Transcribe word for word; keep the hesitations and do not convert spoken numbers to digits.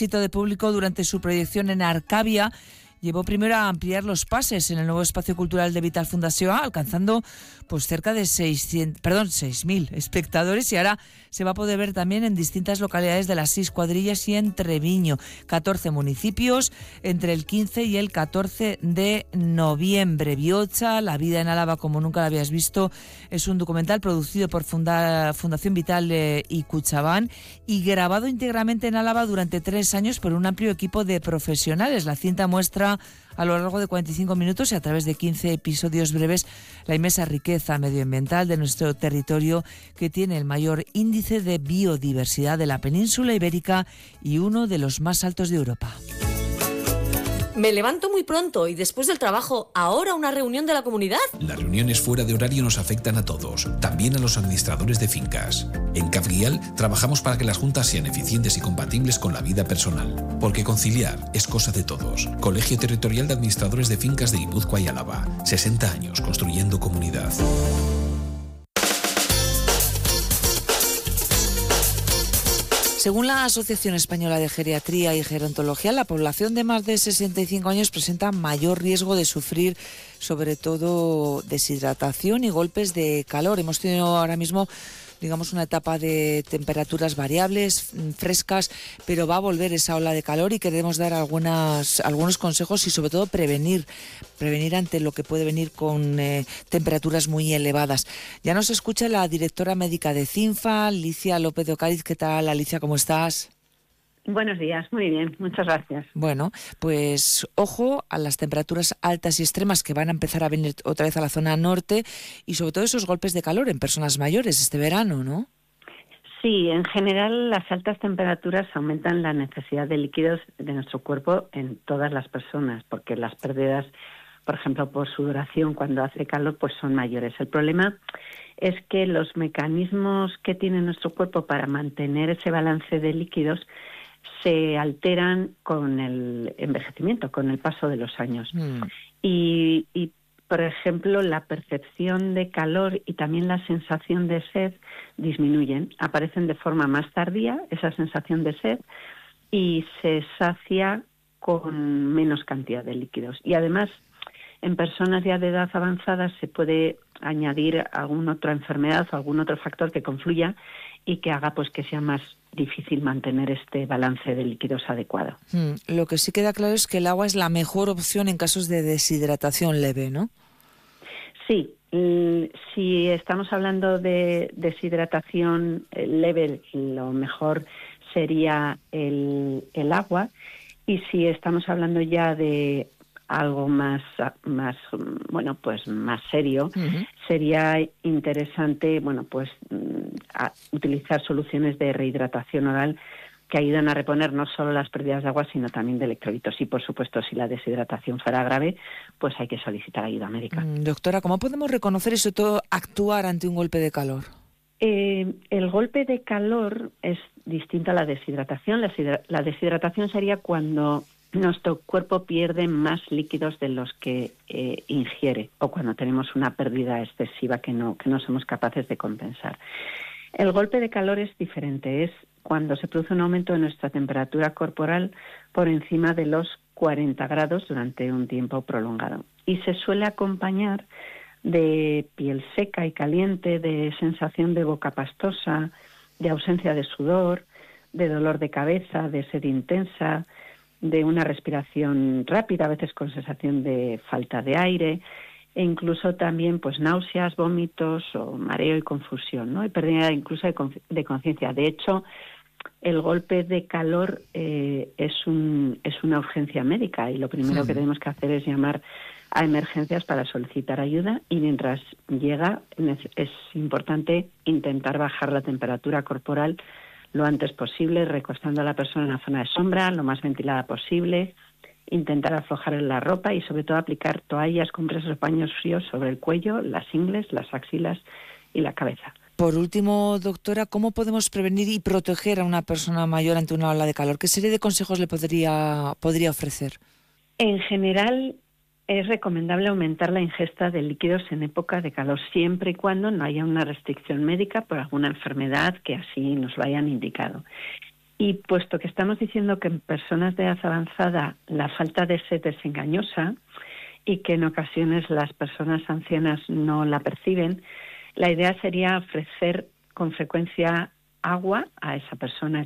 éxito de público durante su proyección en Arcavia, llevó primero a ampliar los pases en el nuevo espacio cultural de Vital Fundació, alcanzando pues cerca de seiscientos, perdón, seis mil espectadores, y ahora se va a poder ver también en distintas localidades de las seis cuadrillas y en Treviño, catorce municipios, entre el quince y el catorce de noviembre. Biocha, la vida en Álava como nunca la habías visto, es un documental producido por Funda- Fundación Vital eh, y Cuchabán y grabado íntegramente en Álava durante tres años por un amplio equipo de profesionales. La cinta muestra a lo largo de cuarenta y cinco minutos y a través de quince episodios breves la inmensa riqueza medioambiental de nuestro territorio, que tiene el mayor índice de biodiversidad de la península ibérica y uno de los más altos de Europa. Me levanto muy pronto y después del trabajo, ¿ahora una reunión de la comunidad? Las reuniones fuera de horario nos afectan a todos, también a los administradores de fincas. En Cafguial trabajamos para que las juntas sean eficientes y compatibles con la vida personal, porque conciliar es cosa de todos. Colegio Territorial de Administradores de Fincas de Guipúzcoa y Álava. sesenta años construyendo comunidad. Según la Asociación Española de Geriatría y Gerontología, la población de más de sesenta y cinco años presenta mayor riesgo de sufrir, sobre todo, deshidratación y golpes de calor. Hemos tenido ahora mismo, digamos, una etapa de temperaturas variables, frescas, pero va a volver esa ola de calor y queremos dar algunas, algunos consejos y sobre todo prevenir, prevenir ante lo que puede venir con eh, temperaturas muy elevadas. Ya nos escucha la directora médica de CINFA, Alicia López de Ocariz. ¿Qué tal, Alicia? ¿Cómo estás? Buenos días, muy bien, muchas gracias. Bueno, pues ojo a las temperaturas altas y extremas que van a empezar a venir otra vez a la zona norte y sobre todo esos golpes de calor en personas mayores este verano, ¿no? Sí, en general las altas temperaturas aumentan la necesidad de líquidos de nuestro cuerpo en todas las personas, porque las pérdidas, por ejemplo, por sudoración cuando hace calor, pues son mayores. El problema es que los mecanismos que tiene nuestro cuerpo para mantener ese balance de líquidos se alteran con el envejecimiento, con el paso de los años. Mm. Y, y, por ejemplo, la percepción de calor y también la sensación de sed disminuyen. Aparecen de forma más tardía, esa sensación de sed, y se sacia con menos cantidad de líquidos. Y además, en personas ya de edad avanzada se puede añadir alguna otra enfermedad o algún otro factor que confluya y que haga pues que sea más difícil mantener este balance de líquidos adecuado. Hmm. Lo que sí queda claro es que el agua es la mejor opción en casos de deshidratación leve, ¿no? Sí, si estamos hablando de deshidratación leve, lo mejor sería el, el agua, y si estamos hablando ya de algo más, más bueno, pues más serio, uh-huh. sería interesante, bueno, pues a utilizar soluciones de rehidratación oral que ayudan a reponer no solo las pérdidas de agua, sino también de electrolitos. Y, por supuesto, si la deshidratación fuera grave, pues hay que solicitar ayuda médica. Mm, doctora, ¿cómo podemos reconocer y sobre todo actuar ante un golpe de calor? Eh, el golpe de calor es distinto a la deshidratación. La, deshidra- la deshidratación sería cuando nuestro cuerpo pierde más líquidos de los que eh, ingiere, o cuando tenemos una pérdida excesiva que no, que no somos capaces de compensar. El golpe de calor es diferente, es cuando se produce un aumento de nuestra temperatura corporal por encima de los cuarenta grados durante un tiempo prolongado. Y se suele acompañar de piel seca y caliente, de sensación de boca pastosa, de ausencia de sudor, de dolor de cabeza, de sed intensa, de una respiración rápida, a veces con sensación de falta de aire, e incluso también pues náuseas, vómitos o mareo y confusión, ¿no? Y pérdida incluso de, con- de conciencia. De hecho, el golpe de calor eh, es un es una urgencia médica y lo primero sí. que tenemos que hacer es llamar a emergencias para solicitar ayuda, y mientras llega es, es importante intentar bajar la temperatura corporal lo antes posible, recostando a la persona en una zona de sombra, lo más ventilada posible, intentar aflojar la ropa y sobre todo aplicar toallas, compresas o paños fríos sobre el cuello, las ingles, las axilas y la cabeza. Por último, doctora, ¿cómo podemos prevenir y proteger a una persona mayor ante una ola de calor? ¿Qué serie de consejos le podría, podría ofrecer? En general, es recomendable aumentar la ingesta de líquidos en época de calor, siempre y cuando no haya una restricción médica por alguna enfermedad que así nos lo hayan indicado. Y puesto que estamos diciendo que en personas de edad avanzada la falta de sed es engañosa y que en ocasiones las personas ancianas no la perciben, la idea sería ofrecer con frecuencia agua a esa persona